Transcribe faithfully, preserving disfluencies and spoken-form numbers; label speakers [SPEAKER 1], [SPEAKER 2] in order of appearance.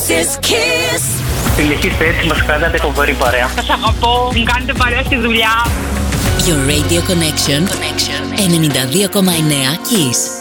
[SPEAKER 1] is Kiss.
[SPEAKER 2] Συνεχίστε έτσι, μας κάνατε φοβερή παρέα.
[SPEAKER 3] Σας αγαπώ, μου κάνετε παρέα στη δουλειά.
[SPEAKER 1] Your Radio Connection, Connection. ενενήντα δύο κόμμα εννέα Kiss.